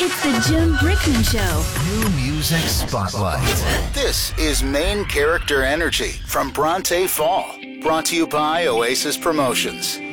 It's the Jim Brickman Show. New Music Spotlight. This is Main Character Energy from Bronte Fall. Brought to you by Oasis Promotions.